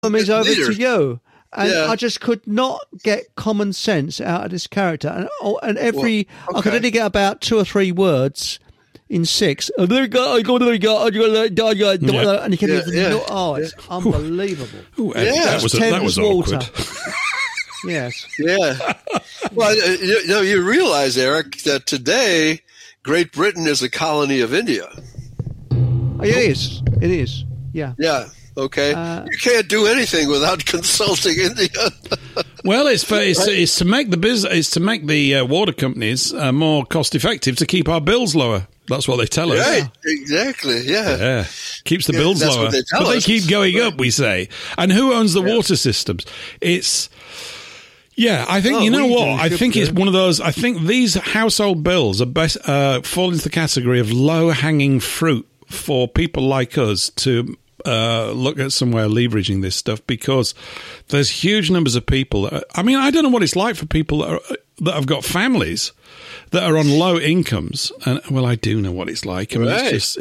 is over Later. to you. And Yeah. I just could not get common sense out of this character. And every, I could only get about 2 or 3 words in 6. And you can hear it's unbelievable. Ooh, Yeah. that was Thames water. awkward. Yes. Yeah. Well, you realize, Eric, that today Great Britain is a colony of India. It is. It is. Yeah. Yeah. Okay. You can't do anything without consulting India. Well, it's to make the water companies more cost effective to keep our bills lower. That's what they tell us. Right. Exactly. Yeah. Yeah, keeps the bills that's lower, what they tell but they us. keep going up. We say, and who owns the water systems? It's. Yeah, I think, you know what? I think it's one of those. I think these household bills are best, fall into the category of low-hanging fruit for people like us to look at some way of leveraging this stuff, because there's huge numbers of people. I mean, I don't know what it's like for people that have got families that are on low incomes, and well, I do know what it's like. I mean, it's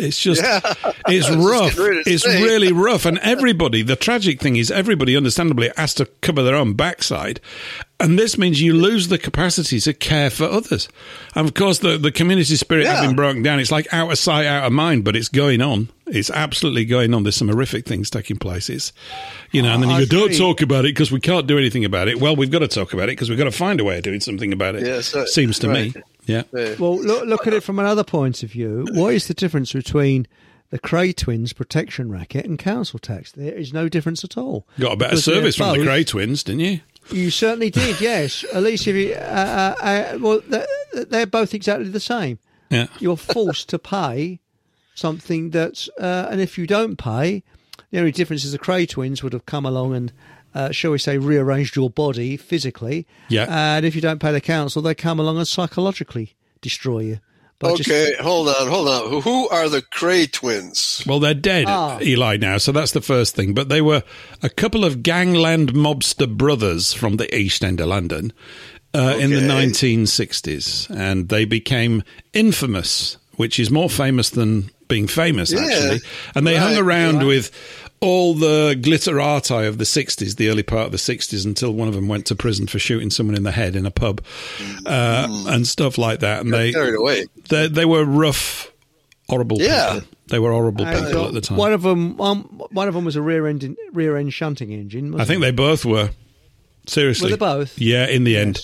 rough. It's really rough, and everybody. The tragic thing is, everybody, understandably, has to cover their own backside, and this means you lose the capacity to care for others. And of course, the community spirit having broken down, it's like out of sight, out of mind. But it's going on. It's absolutely going on. There's some horrific things taking place. It's, and then you go, don't talk about it because we can't do anything about it. Well, we've got to talk about it because we've got to find a way of doing something about it. Yes, seems to me. Yeah. Well, look at it from another point of view. What is the difference between the Cray twins protection racket and council tax? There is no difference at all. Got a better service from the Cray twins, didn't you? You certainly did, yes. At least if you, well, they're both exactly the same. Yeah. You're forced to pay something that's, and if you don't pay, the only difference is the Cray twins would have come along and, shall we say, rearranged your body physically. Yeah. And if you don't pay the council, they come along and psychologically destroy you. Okay, hold on. Who are the Cray twins? Well, they're dead, Eli, now, so that's the first thing. But they were a couple of gangland mobster brothers from the East End of London in the 1960s, and they became infamous, which is more famous than being famous, actually. And they hung around with all the glitterati of the 60s, the early part of the 60s, until one of them went to prison for shooting someone in the head in a pub and stuff like that. And carried away. They were rough, horrible people. They were horrible people at the time. One of them was a rear end shunting engine. I think they both were. Seriously. Were they both? Yeah, in the end.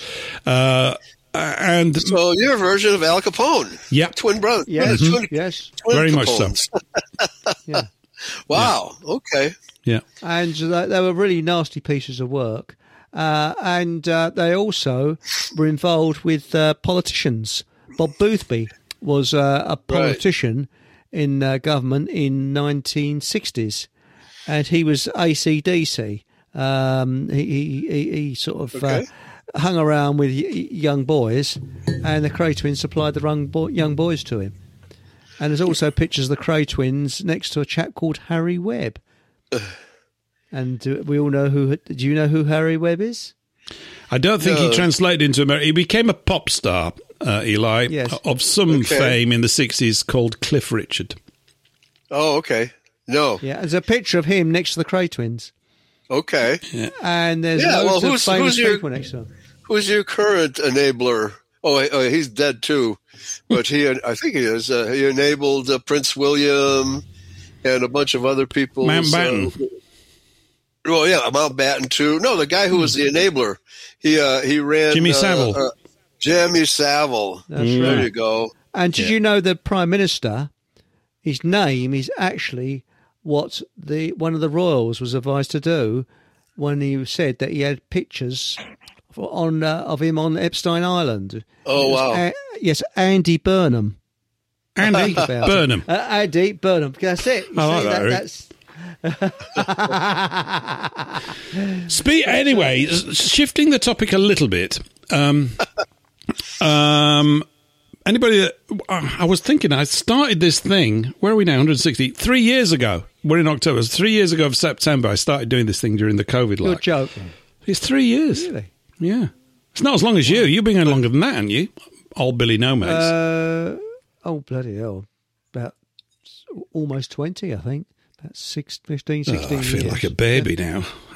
And so your version of Al Capone. Yeah. Twin brother. Yes. Yes. Very much so. Yeah. Wow. Yeah. Okay. Yeah. And they were really nasty pieces of work. And they also were involved with politicians. Bob Boothby was a politician in government in 1960s, and he was AC/DC. He sort of hung around with young boys, and the Cray twins supplied the young boys to him. And there's also pictures of the Cray twins next to a chap called Harry Webb. And we all know who. Do you know who Harry Webb is? I don't think he translated into America. He became a pop star, Eli, of some fame in the 60s, called Cliff Richard. Oh, okay. No. Yeah, there's a picture of him next to the Cray twins. Okay. Yeah. And there's loads of famous people next to him. Who's your current enabler? Oh, he's dead too. But I think he is. He enabled Prince William and a bunch of other people. Mountbatten. Well, yeah, Mountbatten too. No, the guy who was the enabler. He ran Jimmy Savile. Jimmy Savile. That's right. There you go. And did you know the Prime Minister? His name is actually what one of the royals was advised to do when he said that he had pictures of him on Epstein Island. Oh, wow. Yes, Andy Burnham. Andy Burnham. Andy Burnham. That's it. Anyway, shifting the topic a little bit. Anybody that I was thinking, I started this thing. Where are we now? 160. 3 years ago. We're in October. 3 years ago of September. I started doing this thing during the COVID. Good joke. It's 3 years. Really? Yeah. It's not as long as you. You've been going longer than that, haven't you? Old Billy Nomads. Oh, bloody hell. About almost 20, I think. That's 15, 16 I feel years. like a baby now.